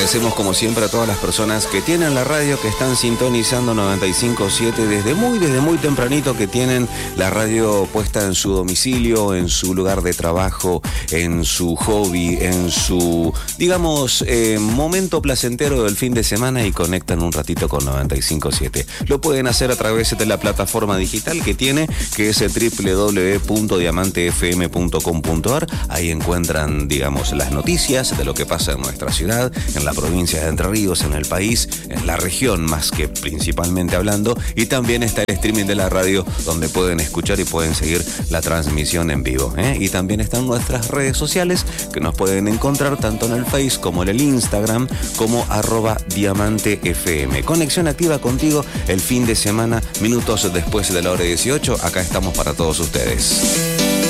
Agradecemos como siempre a todas las personas que tienen la radio, que están sintonizando 95.7 desde muy tempranito, que tienen la radio puesta en su domicilio, en su lugar de trabajo, en su hobby, en su, digamos, momento placentero del fin de semana y conectan un ratito con 95.7. Lo pueden hacer a través de la plataforma digital que tiene, que es www.diamantefm.com.ar. Ahí encuentran, digamos, las noticias de lo que pasa en nuestra ciudad, en la provincia de Entre Ríos, en el país, en la región más que principalmente hablando, y también está el streaming de la radio donde pueden escuchar y pueden seguir la transmisión en vivo, y también están nuestras redes sociales que nos pueden encontrar tanto en el Face como en el Instagram como @diamantefm. Conexión activa contigo el fin de semana, minutos después de la hora 18, acá estamos para todos ustedes.